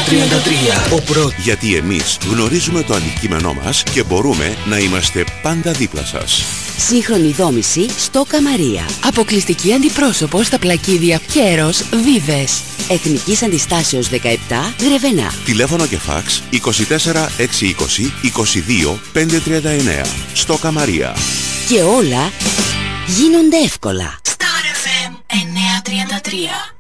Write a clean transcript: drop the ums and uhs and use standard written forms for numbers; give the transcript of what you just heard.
933. Γιατί εμείς γνωρίζουμε το αντικείμενό μας και μπορούμε να είμαστε πάντα δίπλα σας. Σύγχρονη δόμηση στο Καμαρία. Αποκλειστική αντιπρόσωπο στα πλακίδια Κέρος Βίβες. Εθνικής Αντιστάσεως 17 Γρεβενά. Τηλέφωνο και φάξ 24 620 22 539. Στο Καμαρία. Και όλα γίνονται εύκολα. Star FM 933.